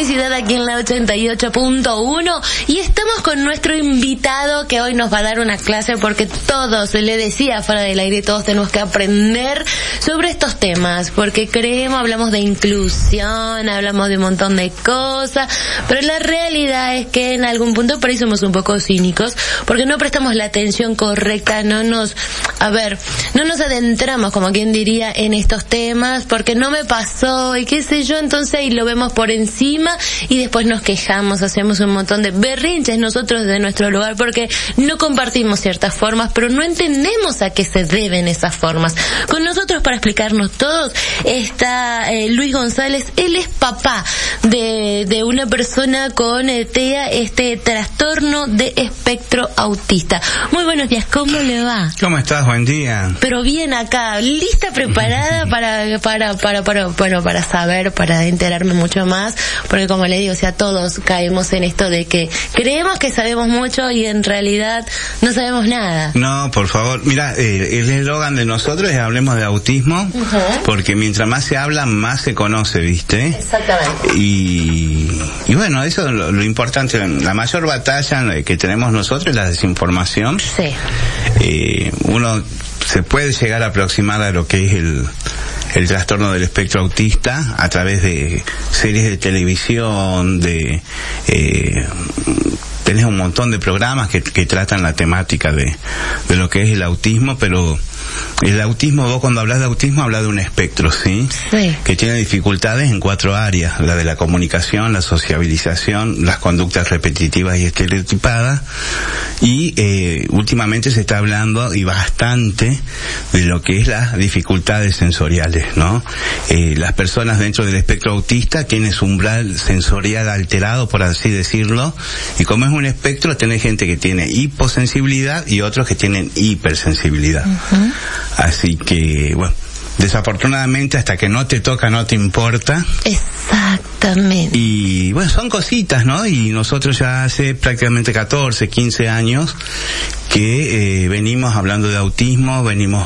felicidad aquí en la 88.1 y estamos con nuestro invitado que hoy nos va a dar una clase porque todos, le decía fuera del aire, todos tenemos que aprender sobre estos temas porque hablamos de inclusión, hablamos de un montón de cosas, pero la realidad es que en algún punto por ahí somos un poco cínicos porque no prestamos la atención correcta, no nos adentramos, como quien diría, en estos temas porque no me pasó y qué sé yo, entonces ahí lo vemos por encima y después nos quejamos, hacemos un montón de berrinches nosotros de nuestro lugar porque no compartimos ciertas formas, pero no entendemos a qué se deben esas formas. Con nosotros para explicarnos todos está Luis González. Él es papá de una persona con TEA, trastorno de espectro autista. Muy buenos días, ¿cómo le va? ¿Cómo estás? Buen día. Pero bien acá, lista, preparada para saber, para enterarme mucho más, porque como le digo, o sea, todos caemos en esto de que creemos que sabemos mucho y en realidad no sabemos nada. No, por favor, mira, el eslogan de nosotros es hablemos de autismo, porque mientras más se habla, más se conoce, ¿viste? Exactamente. Y bueno, eso es lo importante. La mayor batalla que tenemos nosotros es la desinformación. Sí. Uno se puede llegar a aproximar a lo que es el trastorno del espectro autista a través de series de televisión, tenés un montón de programas que tratan la temática de lo que es el autismo, pero el autismo, vos cuando hablas de autismo hablas de un espectro, ¿sí? Sí. Que tiene dificultades en 4 áreas: la de la comunicación, la sociabilización, las conductas repetitivas y estereotipadas, y últimamente se está hablando y bastante de lo que es las dificultades sensoriales, ¿no? Las personas dentro del espectro autista tienen su umbral sensorial alterado, por así decirlo, y como es un espectro, tenés gente que tiene hiposensibilidad y otros que tienen hipersensibilidad. Así que, bueno, desafortunadamente hasta que no te toca no te importa. Exactamente. Y bueno, son cositas, ¿no? Y nosotros ya hace prácticamente 14, 15 años que venimos hablando de autismo, venimos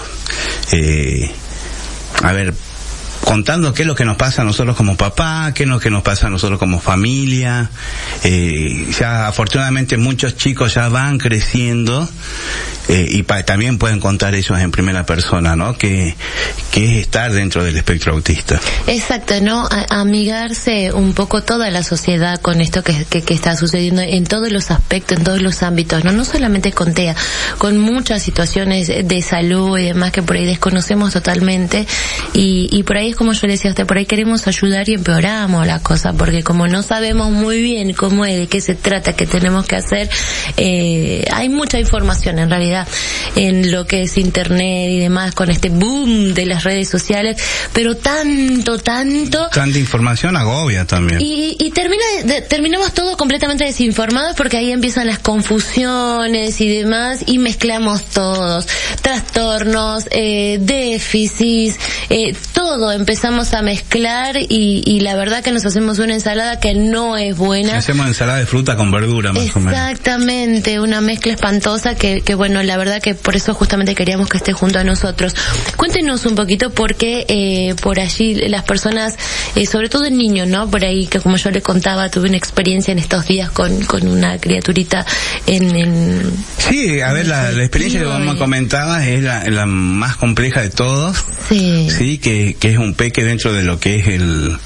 contando qué es lo que nos pasa a nosotros como papá, qué es lo que nos pasa a nosotros como familia. Ya afortunadamente muchos chicos ya van creciendo y también pueden contar ellos en primera persona, ¿no? Que es estar dentro del espectro autista. Exacto, ¿no? Amigarse un poco toda la sociedad con esto que está sucediendo en todos los aspectos, en todos los ámbitos, no solamente con TEA, con muchas situaciones de salud y demás que por ahí desconocemos totalmente y por ahí es como yo le decía a usted, por ahí queremos ayudar y empeoramos la cosa, porque como no sabemos muy bien cómo es, de qué se trata, qué tenemos que hacer, hay mucha información en realidad en lo que es internet y demás, con este boom de las redes sociales, pero tanta información agobia también. Y terminamos todos completamente desinformados porque ahí empiezan las confusiones y demás y mezclamos todos, trastornos, déficits, todo empezamos a mezclar y la verdad que nos hacemos una ensalada que no es buena. Hacemos ensalada de fruta con verdura más o menos. Exactamente, una mezcla espantosa que bueno, la verdad que por eso justamente queríamos que esté junto a nosotros. Cuéntenos un poquito por qué por allí las personas, sobre todo el niño, ¿no? Por ahí que como yo le contaba, tuve una experiencia en estos días con una criaturita en Sí, a ver, la experiencia que vos me comentabas es la más compleja de todos. Sí, que es un peque dentro de lo que es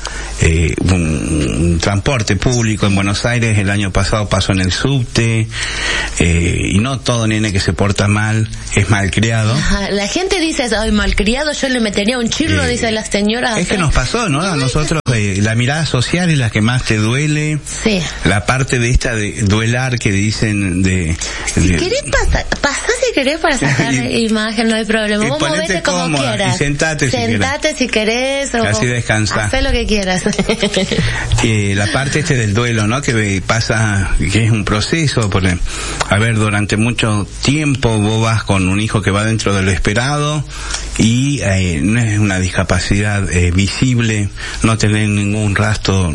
un transporte público en Buenos Aires. El año pasado pasó en el subte, y no todo nene que se porta mal es malcriado. Ajá, la gente dice, ay, malcriado, yo le metería un chirlo, dice la señora. Es que nos pasó, ¿no? A nosotros la mirada social es la que más te duele. Sí. La parte de esta de duelar que dicen si querés pasá si querés para sacar imagen, no hay problema. Vos movete como cómoda, quieras. Y sentate si querés. O Así descansá. Hacé lo que quieras. La parte del duelo, ¿no? Que pasa, que es un proceso, porque, a ver, durante mucho tiempo vos vas con un hijo que va dentro de lo esperado y no es una discapacidad visible, no tenés ningún rastro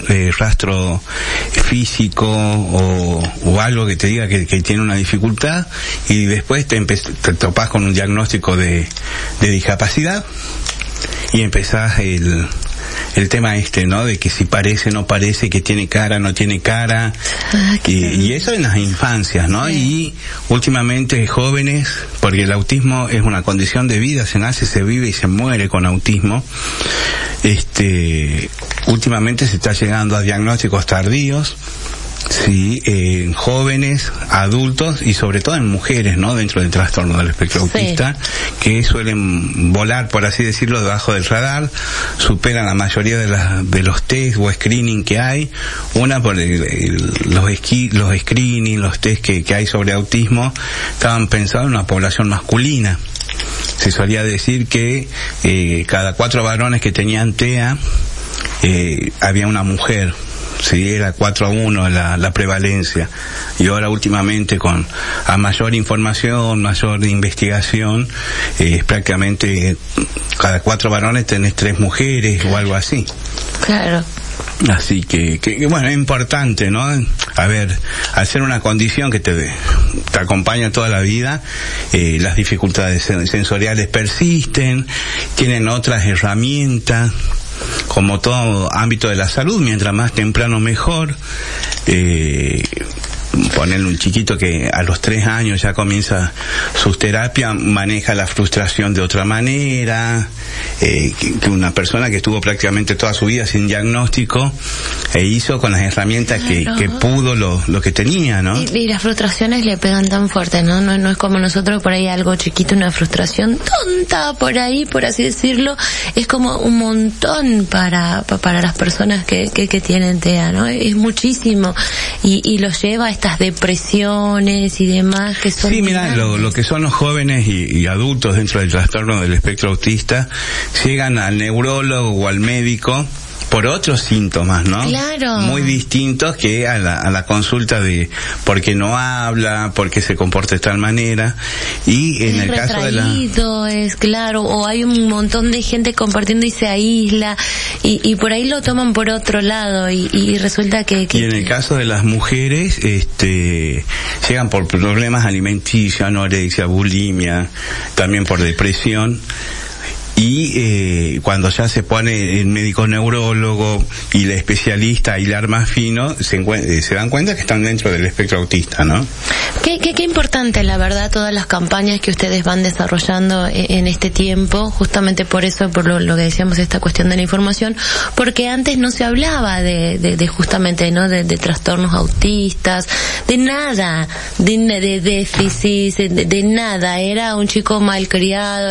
físico o algo que te diga que tiene una dificultad, y después te topás con un diagnóstico de discapacidad y empezás el tema ¿no? De que si parece, no parece, que tiene cara, no tiene cara, y eso en las infancias, ¿no? Sí. Y últimamente jóvenes, porque el autismo es una condición de vida, se nace, se vive y se muere con autismo. Últimamente se está llegando a diagnósticos tardíos, sí, en jóvenes, adultos y sobre todo en mujeres, ¿no? Dentro del trastorno del espectro autista, que suelen volar, por así decirlo, debajo del radar, superan la mayoría de los test o screening que hay. Una por los screening, los test que hay sobre autismo, estaban pensados en una población masculina. Se solía decir que cada 4 varones que tenían TEA había una mujer. Sí, era 4-1 la prevalencia, y ahora últimamente a mayor información, mayor investigación, prácticamente cada 4 varones tenés 3 mujeres o algo así. Claro. Así que bueno, es importante, ¿no? A ver, hacer una condición que te acompaña toda la vida, las dificultades sensoriales persisten, tienen otras herramientas, como todo ámbito de la salud, mientras más temprano mejor. Ponerle un chiquito que a los 3 años ya comienza sus terapias, maneja la frustración de otra manera, que una persona que estuvo prácticamente toda su vida sin diagnóstico hizo con las herramientas que pudo lo que tenía, ¿no? Y las frustraciones le pegan tan fuerte, ¿no? No es como nosotros por ahí algo chiquito, una frustración tonta por ahí, por así decirlo, es como un montón para las personas que tienen TEA, ¿no? Es muchísimo y los lleva a estas depresiones y demás que son... Sí, mira, lo que son los jóvenes y adultos dentro del trastorno del espectro autista llegan al neurólogo o al médico por otros síntomas, ¿no? Claro. Muy distintos que a la consulta de por qué no habla, por qué se comporta de tal manera. Y en el caso de la... es claro, o hay un montón de gente compartiendo y se aísla, y por ahí lo toman por otro lado, y resulta que... Y en el caso de las mujeres, llegan por problemas alimenticios, anorexia, bulimia, también por depresión. Y cuando ya se pone el médico neurólogo y el especialista a hilar más fino, se dan cuenta que están dentro del espectro autista, ¿no? Qué importante, la verdad, todas las campañas que ustedes van desarrollando en este tiempo, justamente por eso, por lo que decíamos, esta cuestión de la información, porque antes no se hablaba de justamente, ¿no? De trastornos autistas, de nada, de déficits, de nada. Era un chico malcriado,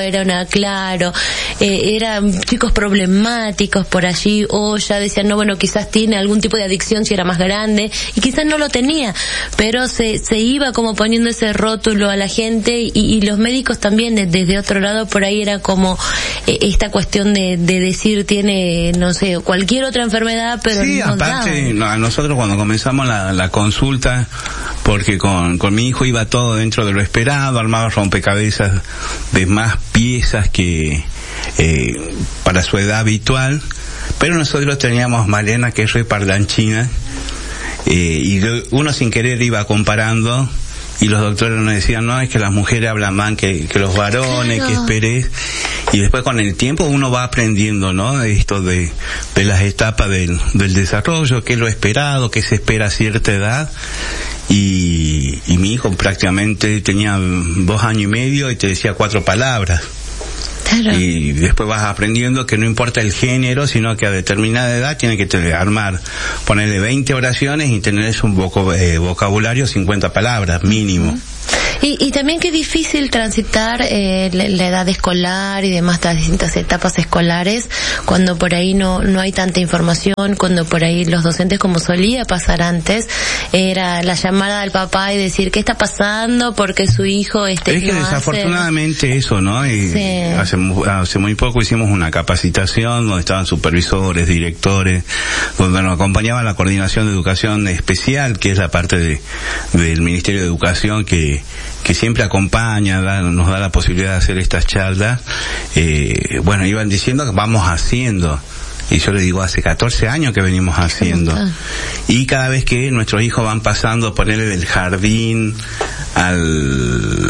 eran chicos problemáticos por allí, o ya decían, no, bueno, quizás tiene algún tipo de adicción si era más grande, y quizás no lo tenía, pero se iba como poniendo ese rótulo a la gente, y los médicos también desde otro lado por ahí era como esta cuestión de decir tiene, no sé, cualquier otra enfermedad, pero sí, no aparte, a nosotros cuando comenzamos la consulta, porque con mi hijo iba todo dentro de lo esperado, armaba rompecabezas de más piezas que para su edad habitual, pero nosotros teníamos Malena, que es re parlanchina, y uno sin querer iba comparando, y los doctores nos decían, no, es que las mujeres hablan más que los varones, claro, que esperes, y después con el tiempo uno va aprendiendo, ¿no? Esto de las etapas del desarrollo, qué es lo esperado, qué se espera a cierta edad. Y mi hijo prácticamente tenía 2 años y medio y te decía 4 palabras. Claro. Y después vas aprendiendo que no importa el género, sino que a determinada edad tiene que ponerle 20 oraciones y tener un vocabulario 50 palabras mínimo. Uh-huh. Y también qué difícil transitar la edad escolar y demás, las distintas etapas escolares, cuando por ahí no hay tanta información, cuando por ahí los docentes, como solía pasar antes, era la llamada al papá y decir qué está pasando porque su hijo es que no desafortunadamente hace... eso, ¿no? Y sí. Hace muy poco hicimos una capacitación donde estaban supervisores, directores, donde nos acompañaba la coordinación de educación especial, que es la parte del Ministerio de Educación que siempre acompaña, nos da la posibilidad de hacer estas charlas. Bueno, iban diciendo que vamos haciendo, y yo le digo, hace 14 años que venimos haciendo, y cada vez que nuestros hijos van pasando, ponerle del jardín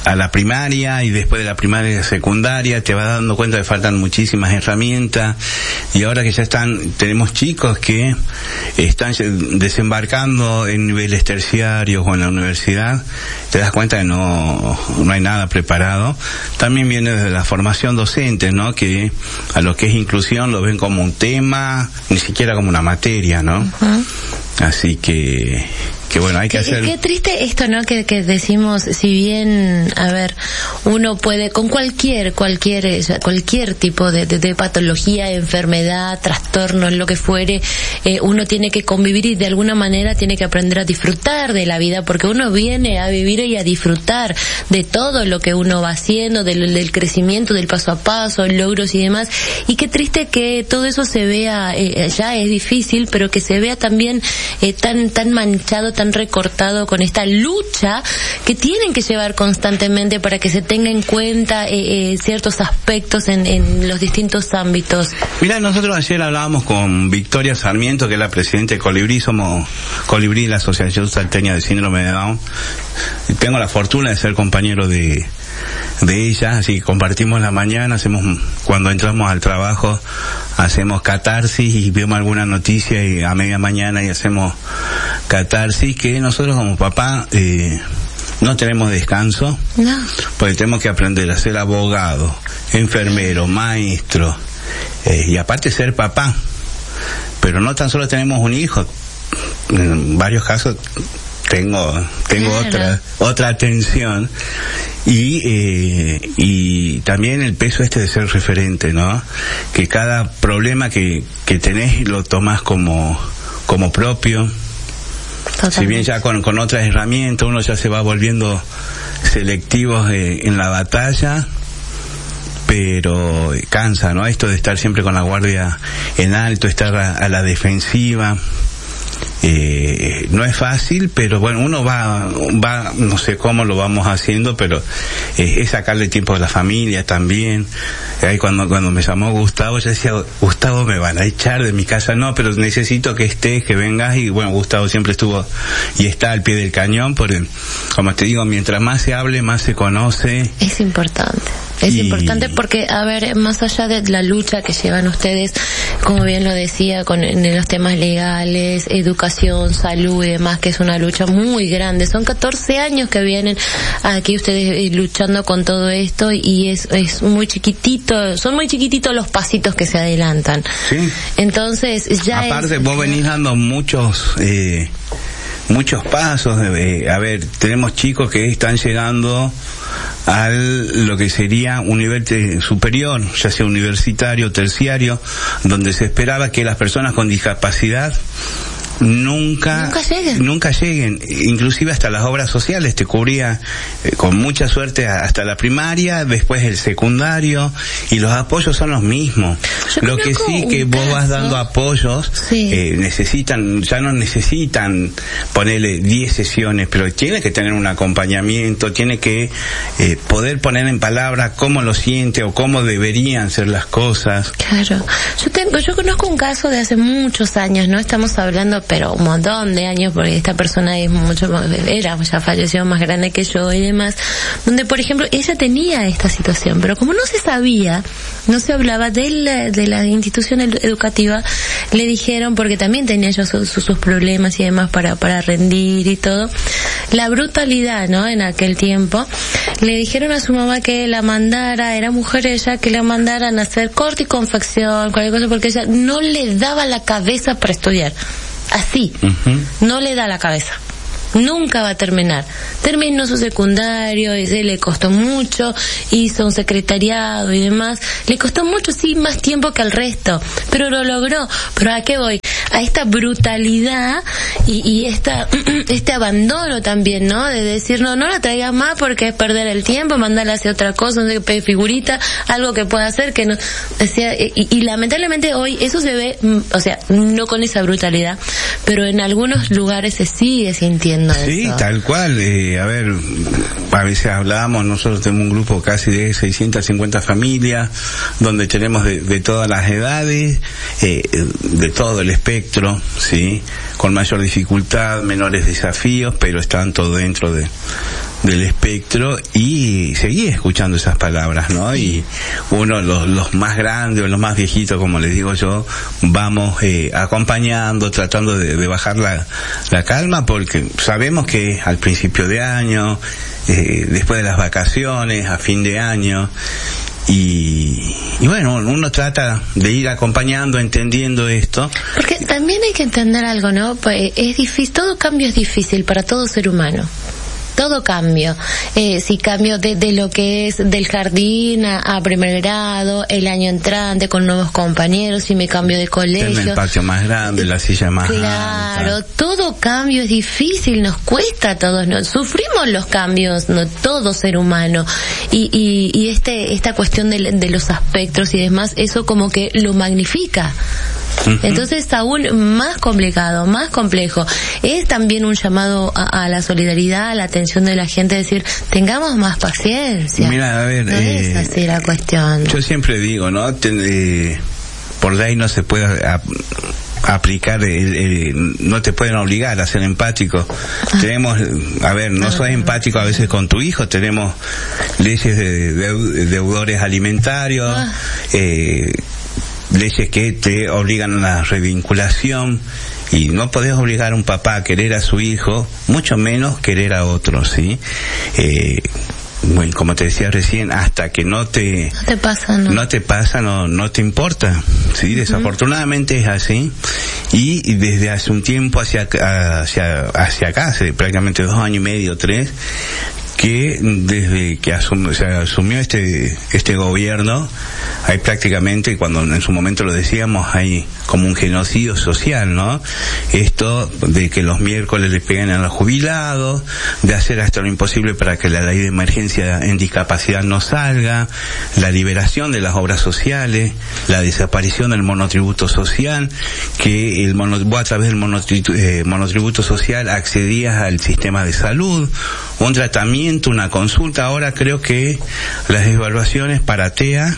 a la primaria, y después de la primaria a la secundaria, te vas dando cuenta que faltan muchísimas herramientas, y ahora que ya tenemos chicos que están desembarcando en niveles terciarios o en la universidad, te das cuenta que no hay nada preparado. También viene desde la formación docente, ¿no? Que a lo que es inclusión lo ven como un tema, ni siquiera como una materia, ¿no? Uh-huh. Así que bueno, hay que hacer... Qué triste esto, ¿no? Que decimos, si bien, a ver, uno puede, con cualquier tipo de patología, enfermedad, trastorno, lo que fuere, uno tiene que convivir y de alguna manera tiene que aprender a disfrutar de la vida, porque uno viene a vivir y a disfrutar de todo lo que uno va haciendo, del crecimiento, del paso a paso, logros y demás. Y qué triste que todo eso se vea, ya es difícil, pero que se vea también tan manchado, tan recortado con esta lucha que tienen que llevar constantemente para que se tenga en cuenta ciertos aspectos en los distintos ámbitos. Mira, nosotros ayer hablábamos con Victoria Sarmiento, que es la presidenta de Colibrí, somos Colibrí, la Asociación Salteña de Síndrome de Down. Tengo la fortuna de ser compañero de ella, así que compartimos la mañana, cuando entramos al trabajo, hacemos catarsis y vemos alguna noticia y a media mañana y hacemos catarsis, que nosotros como papá no tenemos descanso, no, porque tenemos que aprender a ser abogado, enfermero, maestro, y aparte ser papá. Pero no tan solo tenemos un hijo, en varios casos tengo otra atención, y también el peso de ser referente, ¿no? Que cada problema que tenés lo tomás como propio. Totalmente. Si bien ya con otras herramientas uno ya se va volviendo selectivos en la batalla, pero cansa, ¿no? Esto de estar siempre con la guardia en alto, estar a la defensiva. No es fácil, pero bueno, uno va, no sé cómo lo vamos haciendo, pero es sacarle tiempo a la familia también. Ahí cuando me llamó Gustavo, yo decía, Gustavo, me van a echar de mi casa, no, pero necesito que estés, que vengas, y bueno, Gustavo siempre estuvo y está al pie del cañón, porque como te digo, mientras más se hable, más se conoce. Es importante. Es importante porque, a ver, más allá de la lucha que llevan ustedes, como bien lo decía, en los temas legales, educación, salud y demás, que es una lucha muy grande. Son 14 años que vienen aquí ustedes luchando con todo esto, y es muy chiquitito, son muy chiquititos los pasitos que se adelantan. Sí. Entonces, ya aparte, vos venís dando muchos pasos. A ver, tenemos chicos que están llegando a lo que sería un nivel superior, ya sea universitario, terciario, donde se esperaba que las personas con discapacidad nunca lleguen, inclusive hasta las obras sociales te cubría con mucha suerte hasta la primaria, después el secundario, y los apoyos son los mismos. Lo que sí, que vos vas dando apoyos, sí. Ya no necesitan ponerle 10 sesiones, pero tiene que tener un acompañamiento, tiene que poder poner en palabras cómo lo siente o cómo deberían ser las cosas. Claro. Yo conozco un caso de hace muchos años, ¿no? Estamos hablando, pero un montón de años, porque esta persona es ya falleció, más grande que yo y demás, donde por ejemplo ella tenía esta situación, pero como no se sabía, no se hablaba de la institución educativa, le dijeron, porque también tenía yo sus problemas y demás para rendir y todo, la brutalidad, ¿no? En aquel tiempo le dijeron a su mamá que la mandara, era mujer ella, que la mandaran a hacer corte y confección, cualquier cosa, porque ella no le daba la cabeza para estudiar. Así, no le da la cabeza. Nunca va a terminar. Terminó su secundario, le costó mucho, hizo un secretariado y demás. Le costó mucho, sí, más tiempo que al resto, pero lo logró. Pero ¿a qué voy? A esta brutalidad y este abandono también, ¿no? De decir, no la traigas más porque es perder el tiempo, mandarla a hacer otra cosa, no sé qué, figurita, algo que pueda hacer que no, o sea, y lamentablemente hoy eso se ve, o sea, no con esa brutalidad, pero en algunos lugares se sigue sintiendo. Sí, eso. Tal cual. A ver, a veces hablábamos, nosotros tenemos un grupo casi de 650 familias, donde tenemos de todas las edades, de todo el espectro, sí, con mayor dificultad, menores desafíos, pero están todo dentro del espectro, y seguí escuchando esas palabras, ¿no? Y uno, los más grandes o los más viejitos, como les digo yo, vamos acompañando, tratando de bajar la calma, porque sabemos que al principio de año, después de las vacaciones, a fin de año, y bueno, uno trata de ir acompañando, entendiendo esto. Porque también hay que entender algo, ¿no? Pues es difícil, todo cambio es difícil para todo ser humano. Todo cambio, si cambio de lo que es del jardín a primer grado, el año entrante con nuevos compañeros, si me cambio de colegio. En el patio más grande, la silla más alta. Claro, todo cambio es difícil, nos cuesta a todos, sufrimos los cambios, no todo ser humano, y esta cuestión de los aspectos y demás, eso como que lo magnifica. Entonces es aún más complicado, más complejo. Es también un llamado a la solidaridad, a la atención de la gente, decir, tengamos más paciencia. Mira, a ver, no es así la cuestión. Yo siempre digo, ¿no? Por ley no se puede aplicar, no te pueden obligar a ser empático. Tenemos, a ver, no sos empático a veces con tu hijo, tenemos leyes de deudores alimentarios, leyes que te obligan a la revinculación, y no podés obligar a un papá a querer a su hijo, mucho menos querer a otro, ¿sí? Bueno, como te decía recién, hasta que no te pasa, no te importa, ¿sí? Desafortunadamente es así, y desde hace un tiempo hacia acá, hace prácticamente 2 años y medio, 3, que desde que se asumió este gobierno, hay prácticamente, cuando en su momento lo decíamos, hay como un genocidio social, ¿no? Esto de que los miércoles le peguen a los jubilados, de hacer hasta lo imposible para que la ley de emergencia en discapacidad no salga, la liberación de las obras sociales, la desaparición del monotributo social, que vos a través del monotributo social accedías al sistema de salud, un tratamiento, una consulta. Ahora creo que las evaluaciones para TEA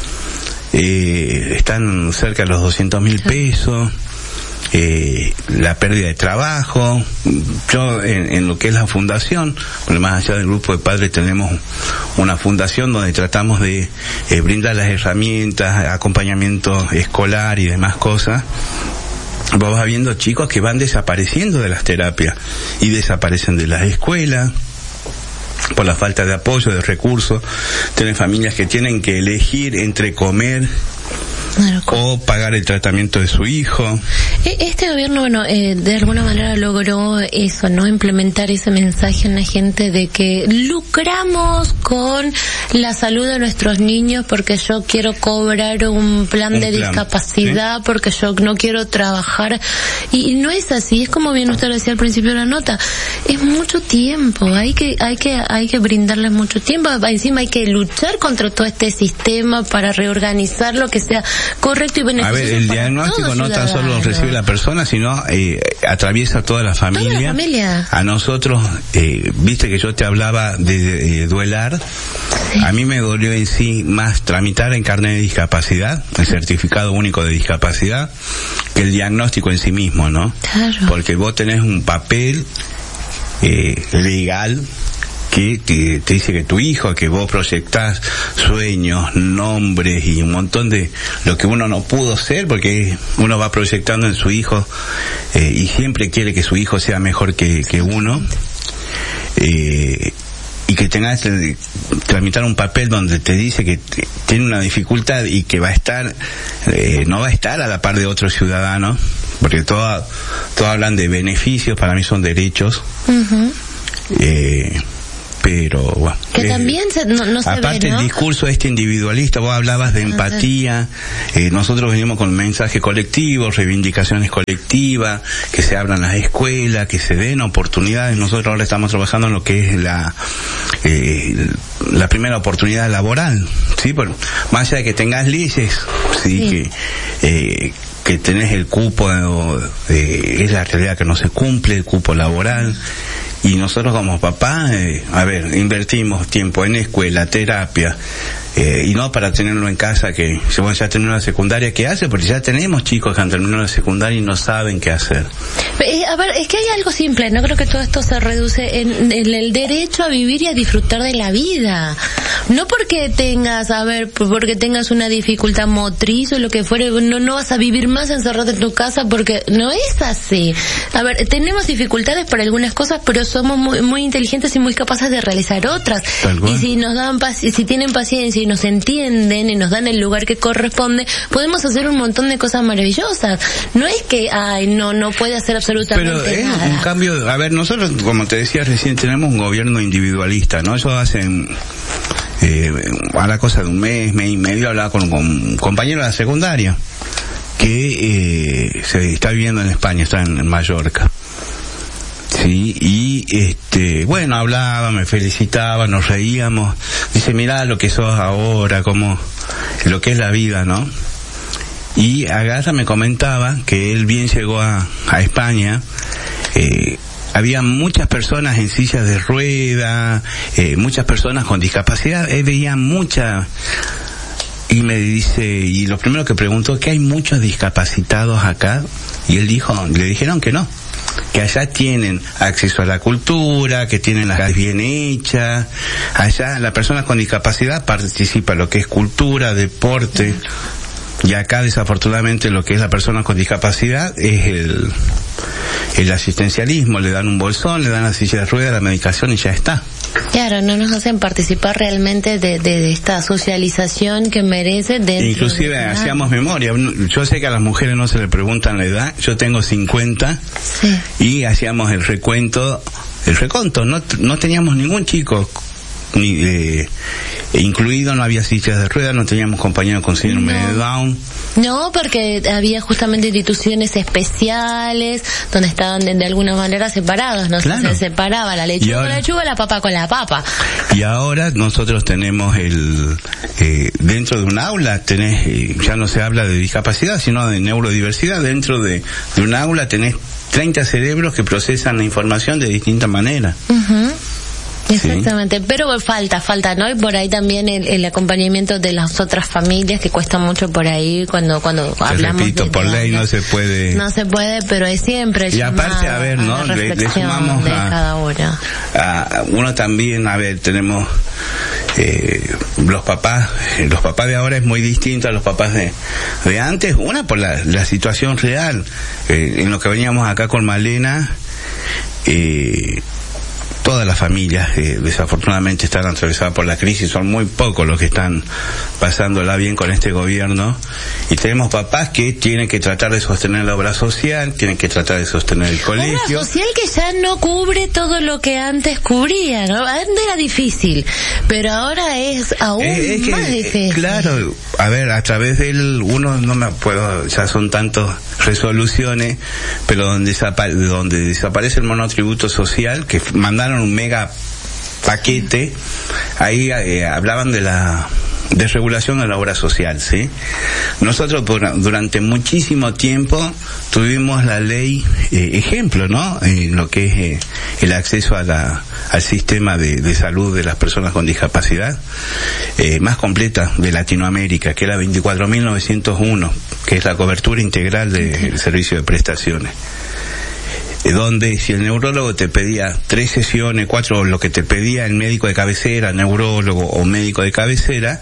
están cerca de los 200.000 pesos, la pérdida de trabajo. Yo en lo que es la fundación, más allá del grupo de padres, tenemos una fundación donde tratamos de brindar las herramientas, acompañamiento escolar y demás cosas. Vos vas viendo chicos que van desapareciendo de las terapias y desaparecen de las escuelas por la falta de apoyo, de recursos. Tienen familias que tienen que elegir entre comer o pagar el tratamiento de su hijo. Este gobierno, bueno, de alguna manera logró eso, ¿no? Implementar ese mensaje en la gente de que lucramos con la salud de nuestros niños porque yo quiero cobrar un plan de discapacidad, ¿sí? Porque yo no quiero trabajar. Y no es así, es como bien usted lo decía al principio de la nota, es mucho tiempo, hay que brindarles mucho tiempo, encima hay que luchar contra todo este sistema para reorganizar lo que sea correcto y beneficioso. A ver, el diagnóstico no tan solo lo recibe la persona, sino atraviesa toda la familia. Toda la familia. A nosotros, viste que yo te hablaba de duelar. Sí. A mí me dolió en sí más tramitar el carnet de discapacidad, el certificado único de discapacidad, que el diagnóstico en sí mismo, ¿no? Claro. Porque vos tenés un papel legal que te dice que tu hijo, que vos proyectás sueños, nombres y un montón de lo que uno no pudo ser, porque uno va proyectando en su hijo y siempre quiere que su hijo sea mejor que uno, y que tengas que tramitar un papel donde te dice que tiene una dificultad y que va a estar, no va a estar a la par de otros ciudadanos, porque todos hablan de beneficios, para mí son derechos. Uh-huh. Pero bueno, que también no se aparte ve, ¿no? El discurso individualista, vos hablabas de empatía, nosotros venimos con mensajes colectivos, reivindicaciones colectivas, que se abran las escuelas, que se den oportunidades. Nosotros ahora estamos trabajando en lo que es la primera oportunidad laboral, sí, más allá de que tengas leyes, sí. Que tenés el cupo, es la realidad que no se cumple, el cupo laboral. Y nosotros como papás, invertimos tiempo en escuela, terapia, y no para tenerlo en casa, que si bueno, ya terminó la secundaria, ¿qué hace? Porque ya tenemos chicos que han terminado la secundaria y no saben qué hacer. A ver, es que hay algo simple, no creo que todo esto se reduce en el derecho a vivir y a disfrutar de la vida. No porque tengas una dificultad motriz o lo que fuere, no vas a vivir más encerrado en tu casa, porque no es así. A ver, tenemos dificultades para algunas cosas, pero somos muy, muy inteligentes y muy capaces de realizar otras. Y si nos dan si tienen paciencia y nos entienden y nos dan el lugar que corresponde, podemos hacer un montón de cosas maravillosas. No es que no puede hacer absolutamente nada. Pero es un cambio. A ver, nosotros, como te decía recién, tenemos un gobierno individualista, ¿no? Ellos hacen a la cosa de un mes y medio, hablaba con un compañero de la secundaria que se está viviendo en España, está en Mallorca. Sí, y bueno, hablaba, me felicitaba, nos reíamos. Dice, mirá lo que sos ahora, como lo que es la vida, ¿no? Y Agatha me comentaba que él bien llegó a España, había muchas personas en sillas de rueda, muchas personas con discapacidad, él veía muchas. Y me dice, y lo primero que preguntó, ¿que hay muchos discapacitados acá? Y él dijo, le dijeron que no, que allá tienen acceso a la cultura, que tienen las calles bien hechas, allá la persona con discapacidad participa en lo que es cultura, deporte, y acá desafortunadamente lo que es la persona con discapacidad es el asistencialismo, le dan un bolsón, le dan la silla de ruedas, la medicación y ya está. Claro, no nos hacen participar realmente de esta socialización que merece dentro. Inclusive hacíamos memoria. Yo sé que a las mujeres no se le preguntan la edad. Yo tengo 50 sí. Y hacíamos el reconto. No teníamos ningún chico incluido, no había sillas de ruedas, no teníamos compañeros con síndrome de Down. No, porque había justamente instituciones especiales donde estaban de alguna manera separados, ¿no? Claro. Se separaba la lechuga con la lechuga, la papa con la papa. Y ahora nosotros tenemos dentro de un aula tenés, ya no se habla de discapacidad, sino de neurodiversidad. Dentro de un aula tenés 30 cerebros que procesan la información de distintas maneras. Uh-huh. Exactamente, sí. Pero falta, ¿no? Y por ahí también el acompañamiento de las otras familias, que cuesta mucho por ahí cuando hablamos. Repito, por ley no se puede. No se puede, pero es siempre. Y aparte, a ver, ¿no? Le sumamos de cada una. Uno también, a ver, tenemos los papás de ahora es muy distinto a los papás de antes. Una por la situación real, en lo que veníamos acá con Malena, todas las familias desafortunadamente están atravesadas por la crisis, son muy pocos los que están pasándola bien con este gobierno, y tenemos papás que tienen que tratar de sostener la obra social, tienen que tratar de sostener el colegio. Obra social que ya no cubre todo lo que antes cubría, ¿no? Antes era difícil, pero ahora es aún más difícil. Claro, a ver, a través del ya son tantas resoluciones, pero donde desaparece el monotributo social, que mandaron un mega paquete, ahí hablaban de la desregulación de la obra social, ¿sí? Nosotros durante muchísimo tiempo tuvimos la ley ejemplo, ¿no? En lo que es el acceso al sistema de salud de las personas con discapacidad más completa de Latinoamérica, que era 24.901, que es la cobertura integral del servicio de prestaciones, donde si el neurólogo te pedía 3 sesiones, 4, lo que te pedía el médico de cabecera, neurólogo o médico de cabecera,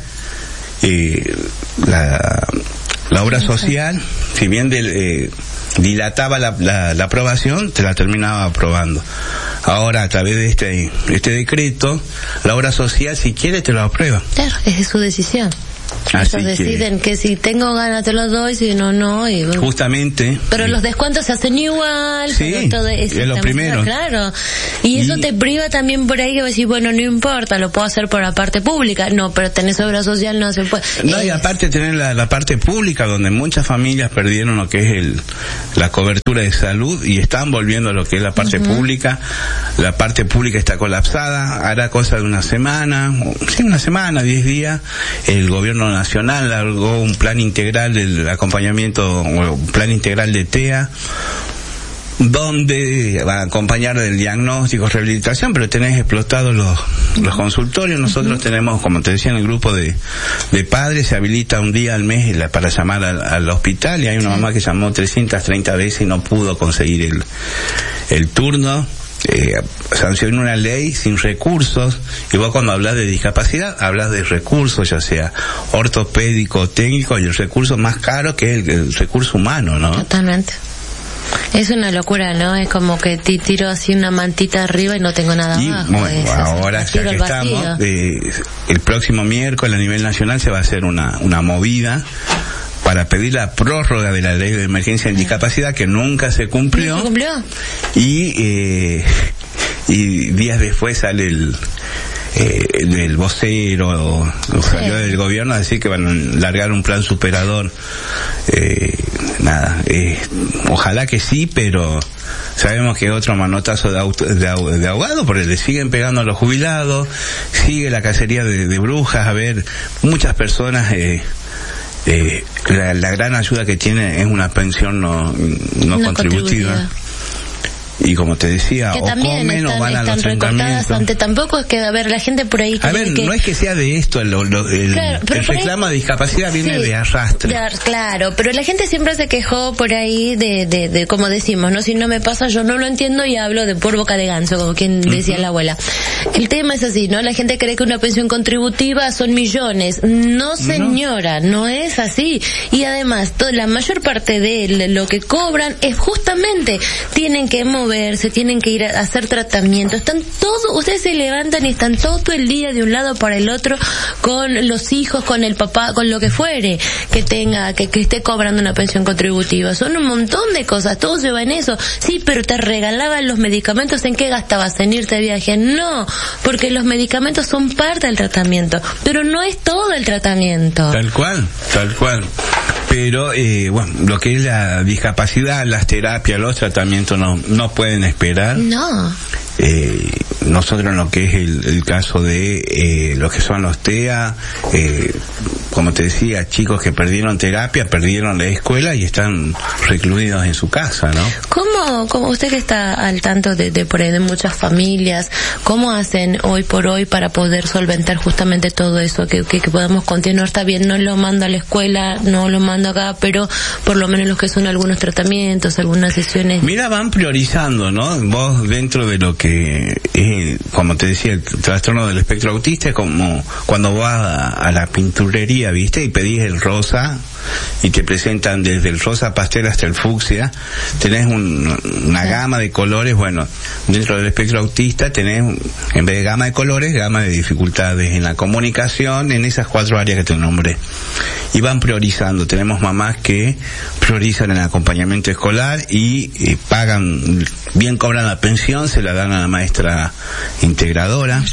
la obra social, si bien dilataba la aprobación, te la terminaba aprobando. Ahora, a través de este decreto, la obra social, si quiere, te lo aprueba. Claro, es de su decisión. Ellos deciden que si tengo ganas te los doy, si no, y bueno. Justamente. Pero los descuentos se hacen igual. Sí, es lo primero. Claro. Y eso te priva también por ahí que decís, bueno, no importa, lo puedo hacer por la parte pública. No, pero tenés obra social, no se puede. No, y aparte tener la parte pública, donde muchas familias perdieron lo que es la cobertura de salud y están volviendo a lo que es la parte pública. La parte pública está colapsada. Hará cosa de una semana, 10 días, el gobierno nacional largó un plan integral del acompañamiento, un plan integral de TEA, donde va a acompañar del diagnóstico, rehabilitación, pero tenés explotados los consultorios. Nosotros tenemos, como te decía, en el grupo de padres, se habilita un día al mes para llamar al hospital, y hay una mamá que llamó 330 veces y no pudo conseguir el turno. Sancionó una ley sin recursos, y vos cuando hablas de discapacidad hablas de recursos, ya sea ortopédico, técnico, y el recurso más caro que es el recurso humano, ¿no? Totalmente. Es una locura, ¿no? Es como que tiro así una mantita arriba y no tengo nada abajo. Bueno, ahora ya que estamos, el próximo miércoles a nivel nacional se va a hacer una movida para pedir la prórroga de la ley de emergencia en discapacidad, que nunca se cumplió. ¿Se cumplió? Y días después sale el vocero salió del gobierno a decir que van a largar un plan superador. Ojalá que sí, pero sabemos que otro manotazo de ahogado, porque le siguen pegando a los jubilados, sigue la cacería de brujas. A ver, muchas personas la gran ayuda que tienen es una pensión no contributiva. Y como te decía, que o comen o van a los tratamientos. Tampoco es que, a ver, la gente por ahí... no es que sea de esto, el reclamo de discapacidad viene de arrastre. Claro, pero la gente siempre se quejó por ahí de como decimos, ¿no? Si no me pasa, yo no lo entiendo y hablo de por boca de ganso, como quien decía la abuela. El tema es así, ¿no? La gente cree que una pensión contributiva son millones. No, señora, no es así. Y además, la mayor parte de lo que cobran es justamente, tienen que moverse, tienen que ir a hacer tratamiento, ustedes se levantan y están todo el día de un lado para el otro con los hijos, con el papá, con lo que fuere que esté cobrando una pensión contributiva. Son un montón de cosas, todos llevan eso. Sí, pero te regalaban los medicamentos, ¿en qué gastabas? ¿En irte de viaje? No, porque los medicamentos son parte del tratamiento, pero no es todo el tratamiento. Tal cual. Pero, lo que es la discapacidad, las terapias, los tratamientos no pueden esperar. No. Nosotros en lo que es el caso de lo que son los TEA, como te decía, chicos que perdieron terapia, perdieron la escuela y están recluidos en su casa, ¿no? ¿Cómo usted que está al tanto de por ahí de muchas familias, cómo hacen hoy por hoy para poder solventar justamente todo eso, que podamos continuar? Está bien, no lo mando a la escuela, no lo mando acá, pero por lo menos los que son algunos tratamientos, algunas sesiones. Mira, van priorizando, ¿no? Vos dentro de lo que es, como te decía, el trastorno del espectro autista, es como cuando vas a la pinturería, ¿viste? Y pedís el rosa y te presentan desde el rosa pastel hasta el fucsia. Tenés una gama de colores. Bueno, dentro del espectro autista tenés, en vez de gama de colores, gama de dificultades en la comunicación, en esas 4 áreas que te nombré. Y van priorizando. Tenemos mamás que priorizan el acompañamiento escolar y pagan, bien cobran la pensión, se la dan a la maestra integradora.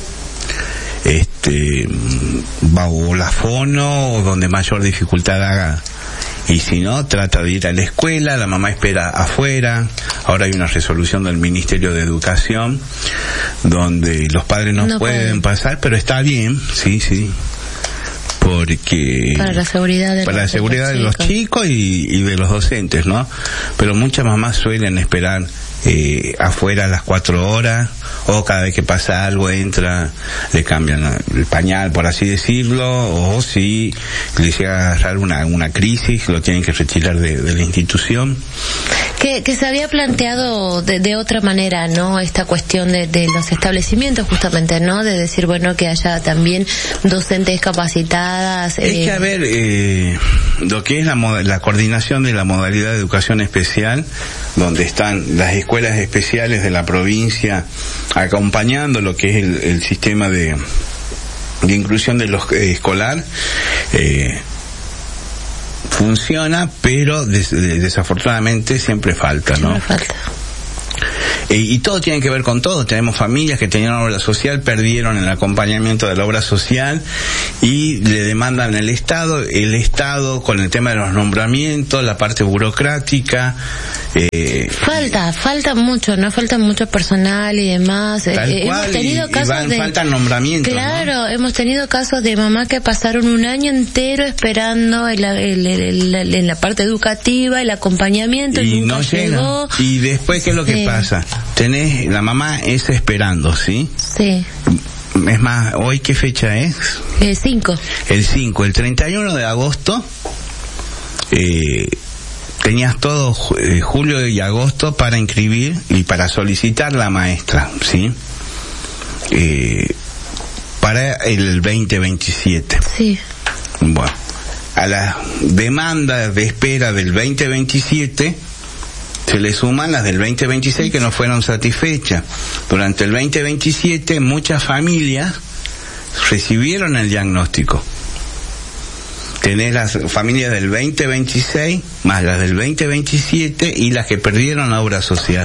Va o la fono, o donde mayor dificultad haga, y si no, trata de ir a la escuela, la mamá espera afuera. Ahora hay una resolución del Ministerio de Educación donde los padres no pueden pasar, pero está bien, sí, porque para la seguridad de los chicos y de los docentes, ¿no? Pero muchas mamás suelen esperar afuera a las 4 horas, o cada vez que pasa algo entra, le cambian el pañal, por así decirlo, o si le llega a agarrar una crisis, lo tienen que retirar de la institución. Que se había planteado de otra manera, ¿no? Esta cuestión de los establecimientos, justamente, ¿no? De decir, bueno, que haya también docentes capacitadas. Es que, a ver, lo que es la coordinación de la modalidad de educación especial, donde están las escuelas especiales de la provincia acompañando lo que es el sistema de inclusión de los escolar, funciona, pero desafortunadamente siempre falta, ¿no? Siempre falta. Y todo tiene que ver con todo. Tenemos familias que tenían obra social, perdieron el acompañamiento de la obra social y le demandan al Estado. El Estado, con el tema de los nombramientos, la parte burocrática, Falta mucho, ¿no? Falta mucho personal y demás. Hemos tenido casos de... Faltan nombramientos, claro, ¿no? Hemos tenido casos de mamás que pasaron un año entero esperando en la parte educativa, el acompañamiento, y nunca llegó. Y después, ¿qué es lo que pasa? La mamá está esperando, ¿sí? Sí. Es más, ¿hoy qué fecha es? El 5. El 5, el 31 de agosto, tenías todo julio y agosto para inscribir y para solicitar la maestra, ¿sí? Para el 2027. Sí. Bueno, a la demanda de espera del 2027 se le suman las del 2026 que no fueron satisfechas. Durante el 2027 muchas familias recibieron el diagnóstico. Tenés las familias del 2026 más las del 2027 y las que perdieron la obra social.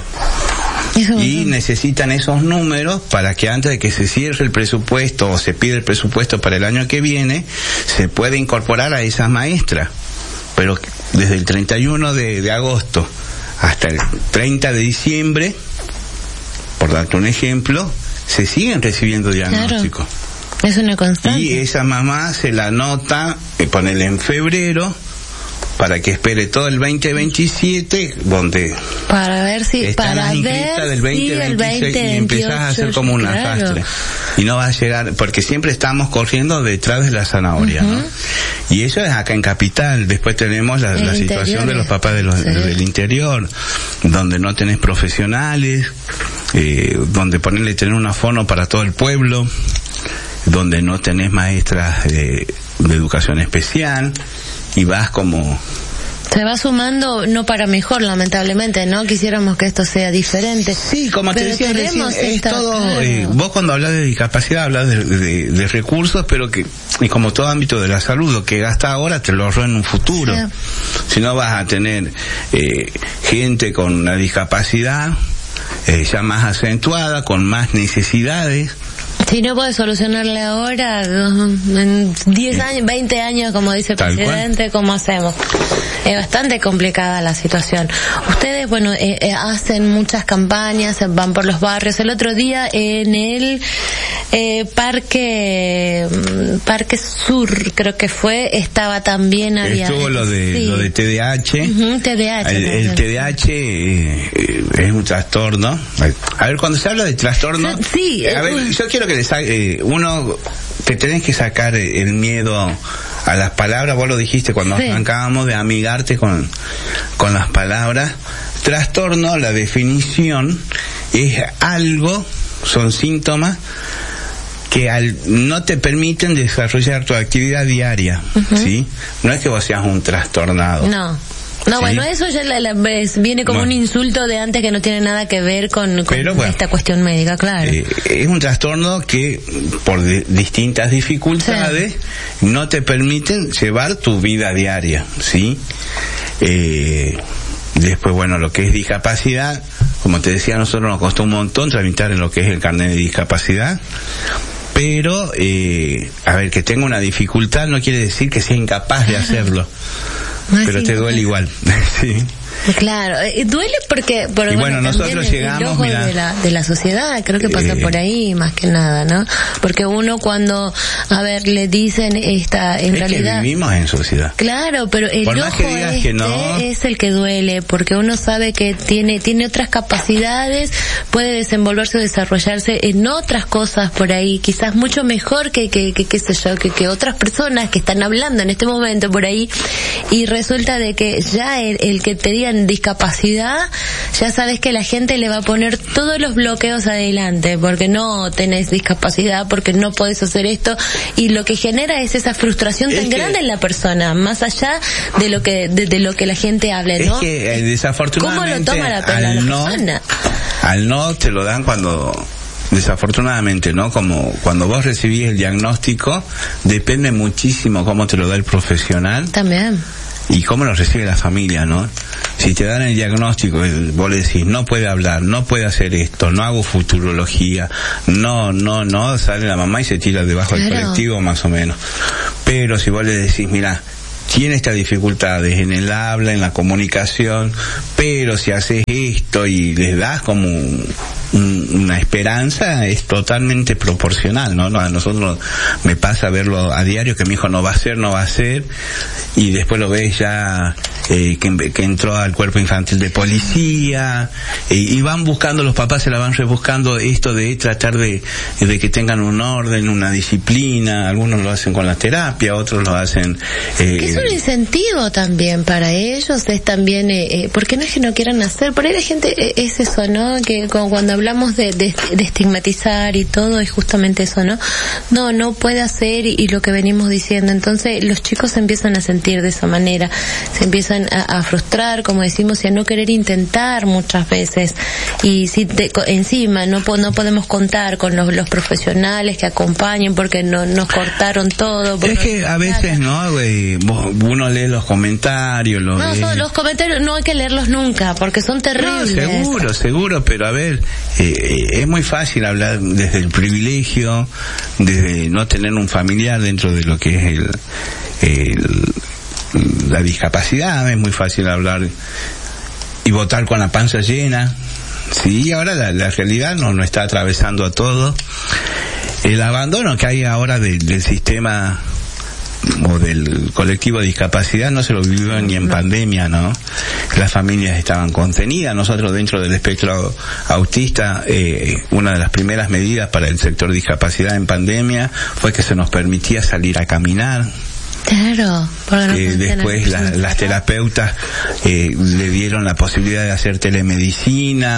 Y necesitan esos números para que antes de que se cierre el presupuesto o se pida el presupuesto para el año que viene, se pueda incorporar a esas maestras. Pero desde el 31 de agosto hasta el 30 de diciembre, por darte un ejemplo, se siguen recibiendo diagnósticos. Claro, es una constante. Y esa mamá se la anota, ponele en febrero, para que espere todo el 2027, donde para ver si están las inscritas del 2026 y empezás a hacer como un arrastre. Y no va a llegar, porque siempre estamos corriendo detrás de la zanahoria, ¿no? Y eso es acá en Capital. Después tenemos la situación de los papás del interior, donde no tenés profesionales, donde ponerle tener una fono para todo el pueblo, donde no tenés maestras de educación especial, y vas como... Se va sumando, no para mejor, lamentablemente, ¿no? Quisiéramos que esto sea diferente. Sí, como te decía recién, es todo... vos cuando hablas de discapacidad hablas de recursos, pero que, y como todo ámbito de la salud, lo que gasta ahora te lo ahorra en un futuro. Sí. Si no vas a tener gente con una discapacidad ya más acentuada, con más necesidades. Si no puedes solucionarle ahora, en 10 años, 20 años, como dice el presidente, ¿cómo hacemos? Es bastante complicada la situación. Ustedes, bueno, hacen muchas campañas, van por los barrios. El otro día en el Parque Sur, creo que fue, estaba también... Estuvo lo de TDAH. TDAH. El TDAH es un trastorno. A ver, cuando se habla de trastorno... Sí. A ver, yo quiero que uno te tenés que sacar el miedo a las palabras. Vos lo dijiste cuando arrancábamos, de amigarte con las palabras. Trastorno, la definición es algo, son síntomas que no te permiten desarrollar tu actividad diaria, ¿sí? No es que vos seas un trastornado. No, ¿sí? Bueno, eso ya viene como un insulto de antes que no tiene nada que ver con esta cuestión médica, claro. Es un trastorno que, por distintas dificultades, no te permiten llevar tu vida diaria, ¿sí? Después, bueno, lo que es discapacidad, como te decía, a nosotros nos costó un montón tramitar en lo que es el carnet de discapacidad. Pero, a ver, que tenga una dificultad no quiere decir que sea incapaz de hacerlo. Pero te duele igual. Sí. Claro, duele porque y bueno, nosotros llegamos de la sociedad, creo que pasa por ahí más que nada, ¿no? Porque uno cuando, le dicen en realidad que vivimos en sociedad. Claro, pero el por más ojo que digas que no, es el que duele, porque uno sabe que tiene otras capacidades, puede desenvolverse o desarrollarse en otras cosas por ahí, quizás mucho mejor que otras personas que están hablando en este momento por ahí, y resulta de que ya el que te digan discapacidad, ya sabes que la gente le va a poner todos los bloqueos adelante, porque no tenés discapacidad, porque no podés hacer esto, y lo que genera es esa frustración tan grande en la persona, más allá de lo que la gente habla, ¿no? Es que desafortunadamente ¿cómo lo toma la persona? Al no te lo dan desafortunadamente, ¿no? Como cuando vos recibís el diagnóstico, depende muchísimo cómo te lo da el profesional. También. Y cómo lo recibe la familia, ¿no? Si te dan el diagnóstico, vos le decís, no puede hablar, no puede hacer esto, no hago futurología, no, sale la mamá y se tira debajo del colectivo más o menos. Pero si vos le decís, mira, tiene estas dificultades en el habla, en la comunicación, pero si haces esto y les das como una esperanza, es totalmente proporcional, ¿no? A nosotros me pasa verlo a diario, que mi hijo no va a hacer, y después lo ves ya que entró al cuerpo infantil de policía, y van buscando, los papás se la van rebuscando esto de tratar de que tengan un orden, una disciplina. Algunos lo hacen con la terapia, otros lo hacen es un incentivo también para ellos, es también porque no es que no quieran hacer, por ahí la gente es eso, ¿no? Que cuando hablamos de estigmatizar y todo, es justamente eso, ¿no? No puede hacer, y lo que venimos diciendo. Entonces los chicos se empiezan a sentir de esa manera, se empiezan a frustrar, como decimos, y a no querer intentar muchas veces. Y si encima no podemos contar con los profesionales que acompañen porque nos cortaron todo. Es que a veces, ¿no? Uno lee los comentarios, los comentarios no hay que leerlos nunca porque son terribles. No, seguro, pero a ver, es muy fácil hablar desde el privilegio, desde no tener un familiar dentro de lo que es la discapacidad. Es muy fácil hablar y votar con la panza llena. Sí, ahora la realidad nos está atravesando a todos. El abandono que hay ahora del sistema o del colectivo de discapacidad no se lo vivió ni en pandemia, ¿no? Las familias estaban contenidas. Nosotros dentro del espectro autista, una de las primeras medidas para el sector discapacidad en pandemia fue que se nos permitía salir a caminar. Claro, después las terapeutas le dieron la posibilidad de hacer telemedicina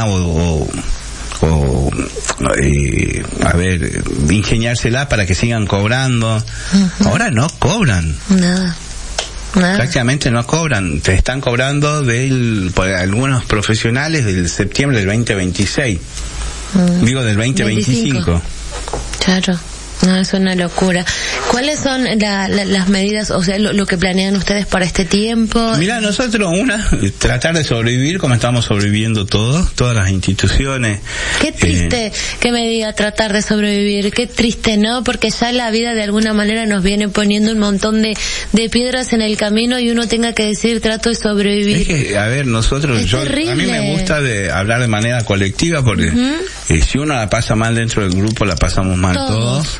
ingeniársela para que sigan cobrando. Uh-huh. Ahora no cobran. Nada. Prácticamente no cobran. Te están cobrando por algunos profesionales del septiembre del 2026. Digo, del 2025. Claro. No, es una locura. ¿Cuáles son las medidas, o sea, lo que planean ustedes para este tiempo? Mira, nosotros tratar de sobrevivir como estamos sobreviviendo todas las instituciones. Qué triste que me diga tratar de sobrevivir, qué triste, ¿no? Porque ya la vida de alguna manera nos viene poniendo un montón de piedras en el camino y uno tenga que decir trato de sobrevivir. Es que, a ver, nosotros, a mí me gusta hablar de manera colectiva porque si uno la pasa mal dentro del grupo, la pasamos mal todos.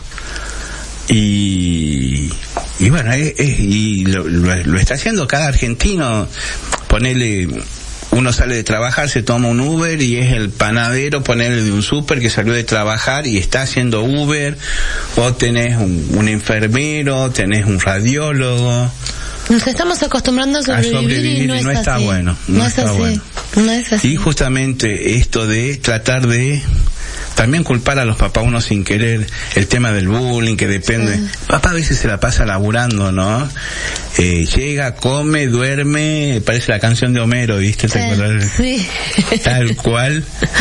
Y bueno, y lo está haciendo cada argentino. Ponele, uno sale de trabajar, se toma un Uber y es el panadero, ponele, de un súper que salió de trabajar y está haciendo Uber. O tenés un enfermero, tenés un radiólogo. Nos estamos acostumbrando a sobrevivir y no está bueno. No está bueno. No es así. Y justamente esto de tratar de también culpar a los papás uno sin querer, el tema del bullying, que depende. Sí. Papá a veces se la pasa laburando, ¿no? Llega, come, duerme, parece la canción de Homero, ¿viste? Sí. Tal cual.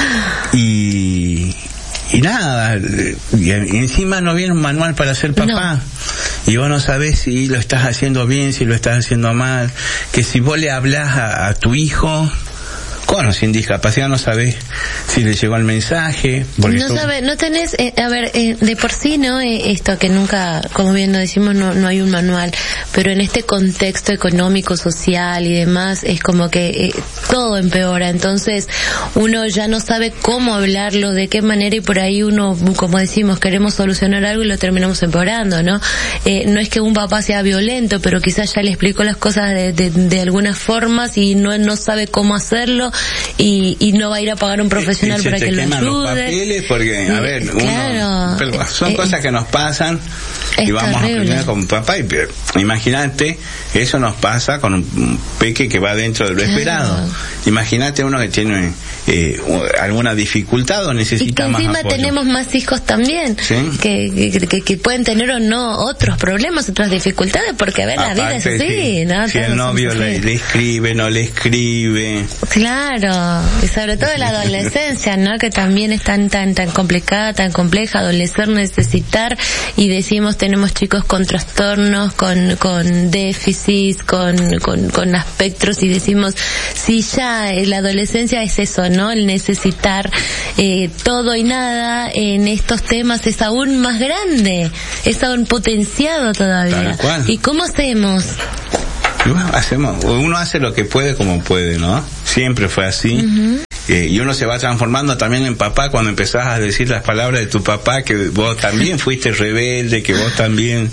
Y nada, y encima no viene un manual para ser papá. No. Y vos no sabés si lo estás haciendo bien, si lo estás haciendo mal, que si vos le hablás a tu hijo con o sin discapacidad, no sabés si le llegó el mensaje. No tenés, de por sí, ¿no? Esto que nunca, como bien lo decimos, no hay un manual, pero en este contexto económico, social y demás, es como que todo empeora. Entonces, uno ya no sabe cómo hablarlo, de qué manera, y por ahí uno, como decimos, queremos solucionar algo y lo terminamos empeorando, ¿no? No es que un papá sea violento, pero quizás ya le explicó las cosas de algunas formas y no sabe cómo hacerlo, y no va a ir a pagar un profesional para que lo ayude. Los papeles porque, a ver, claro, son cosas que nos pasan y vamos terrible. A pelear con papá. Imagínate, eso nos pasa con un peque que va dentro de lo esperado. Imagínate uno que tiene alguna dificultad o necesita más apoyo. Y encima tenemos más hijos también, ¿sí? que pueden tener o no otros problemas, otras dificultades, porque a ver, aparte, la vida es así, ¿no? Si el novio le escribe, no le escribe. Claro, y sobre todo la adolescencia, ¿no? Que también es tan complicada, tan compleja, adolecer, necesitar, y decimos tenemos chicos con trastornos, con déficits, con aspectos, y decimos, si ya la adolescencia es eso, ¿no? El necesitar todo y nada, en estos temas es aún más grande, es aún potenciado todavía. Tal cual. ¿Y cómo hacemos? Y bueno, uno hace lo que puede como puede, ¿no? Siempre fue así. Uh-huh. Y uno se va transformando también en papá cuando empezás a decir las palabras de tu papá, que vos también fuiste rebelde, que vos también...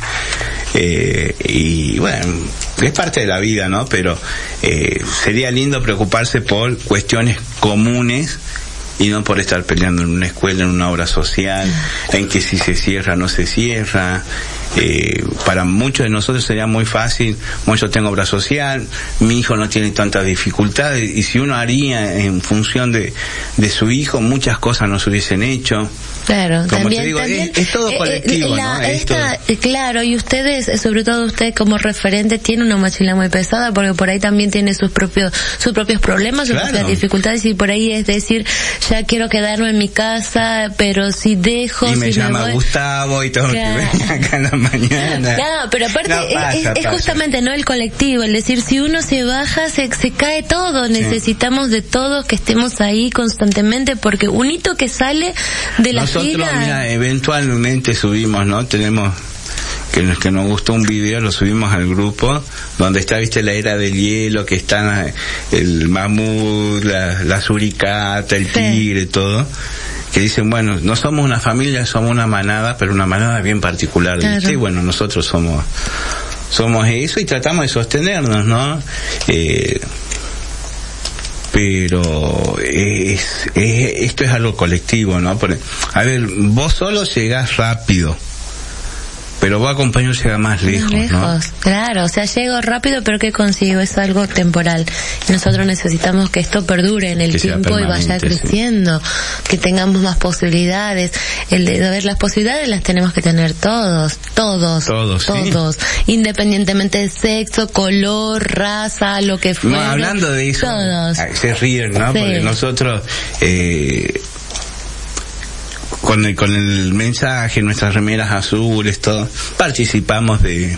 y bueno, es parte de la vida, ¿no? Pero sería lindo preocuparse por cuestiones comunes y no por estar peleando en una escuela, en una obra social, en que si se cierra, no se cierra. Para muchos de nosotros sería muy fácil, bueno, yo tengo obra social, mi hijo no tiene tantas dificultades, y si uno haría en función de su hijo, muchas cosas no se hubiesen hecho. Claro, como también, te digo, también es todo colectivo, ¿no? Claro, y ustedes, sobre todo usted como referente, tiene una mochila muy pesada, porque por ahí también tiene sus propios problemas, sus propias dificultades, y por ahí es decir, ya quiero quedarme en mi casa, pero si dejo... Y me si llama me voy... Gustavo y tengo que venir acá en la mañana. No, pero aparte No, es justamente, ¿no? El colectivo, el decir, si uno se baja, se cae todo, necesitamos de todos que estemos ahí constantemente, porque un hito que sale de la nosotros, mira, eventualmente subimos, ¿no? Tenemos que nos gustó un video, lo subimos al grupo, donde está, viste, la era del hielo, que están el mamut, la suricata, el tigre, todo, que dicen, bueno, no somos una familia, somos una manada, pero una manada bien particular, ¿viste? Claro. Y bueno, nosotros somos eso y tratamos de sostenernos, ¿no? Pero esto es algo colectivo, ¿no? Porque, a ver, vos solo llegás rápido, pero vos acompañado llega más lejos, ¿no? Claro, o sea, llego rápido, pero ¿qué consigo? Es algo temporal. Nosotros necesitamos que esto perdure en el tiempo y vaya creciendo, sí. Que tengamos más posibilidades. El de ver las posibilidades las tenemos que tener todos, sí. Independientemente de sexo, color, raza, lo que fuera. No, hablando de eso, todos. Se ríen, ¿no? Sí. Porque nosotros... con el mensaje, nuestras remeras azules, todo, participamos de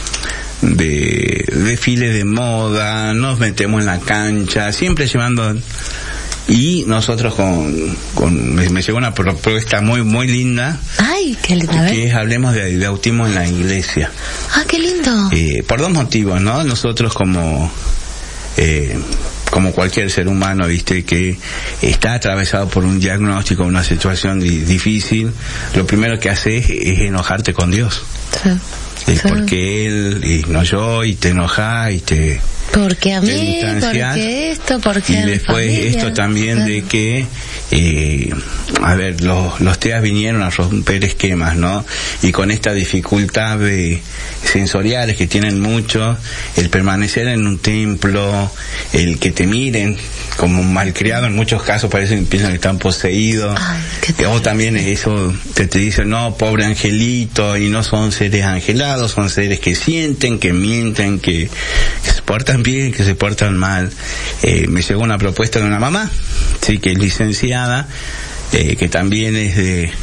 desfiles de moda, nos metemos en la cancha, siempre llevando, y nosotros me llegó una propuesta muy linda. Ay, qué linda. Que es, hablemos de autismo en la iglesia. Ah, qué lindo. Por dos motivos, ¿no? Nosotros como cualquier ser humano, viste, que está atravesado por un diagnóstico, una situación difícil, lo primero que haces es enojarte con Dios. Sí. Porque Él, y no yo, y te enojas, y te... Porque a mí, porque esto, porque... Y después familia, esto también, claro. De que, a ver, los TEAs vinieron a romper esquemas, ¿no? Y con esta dificultad sensoriales que tienen mucho, el permanecer en un templo, el que te miren como un malcriado, en muchos casos piensan que están poseídos. O también eso te dicen, no, pobre angelito, y no son seres angelados, son seres que sienten, que mienten, que se portan bien, que se portan mal. Me llegó una propuesta de una mamá, sí, que es licenciada, que también es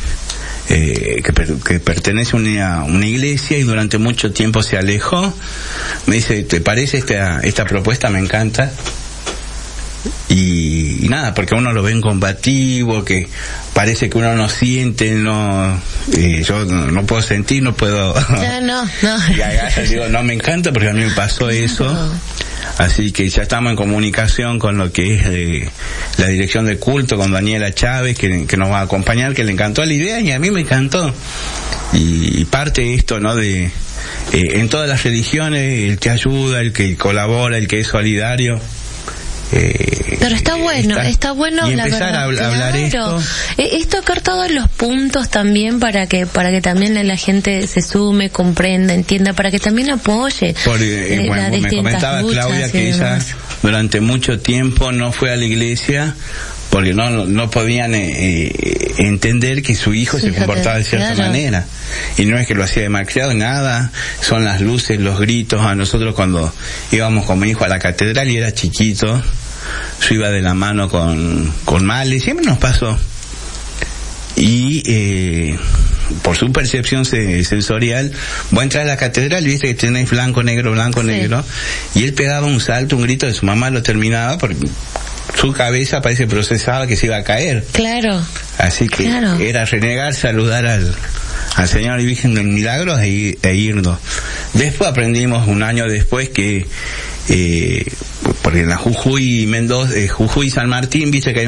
que pertenece a una iglesia y durante mucho tiempo se alejó. Me dice, ¿te parece esta propuesta? Me encanta. Y nada, porque uno lo ven combativo, que parece que uno no siente, yo no puedo sentir, no puedo. No. Y agarra, digo, no, me encanta porque a mí me pasó eso. Así que ya estamos en comunicación con lo que es la dirección de culto, con Daniela Chávez, que nos va a acompañar, que le encantó la idea y a mí me encantó. Y parte de esto, ¿no? En todas las religiones, el que ayuda, el que colabora, el que es solidario. Pero está bueno y empezar a hablar esto. Es tocar todos los puntos también para que también la gente se sume, comprenda, entienda, para que también apoye. Bueno, me comentaba Claudia que ella durante mucho tiempo no fue a la iglesia porque no podían entender que su hijo se comportaba de cierta manera. Y no es que lo hacía de malcriado, nada, son las luces, los gritos. A nosotros cuando íbamos con mi hijo a la catedral y era chiquito, yo iba de la mano con Male, siempre nos pasó. Y por su percepción sensorial, vos entras a la catedral y viste que tenés blanco, negro, y él pegaba un salto, un grito de su mamá, lo terminaba porque su cabeza parece procesaba que se iba a caer. Claro. Así que era renegar, saludar al Señor y Virgen del Milagro e irnos. Después aprendimos un año después que porque en la Jujuy y Mendoza, Jujuy y San Martín, viste que hay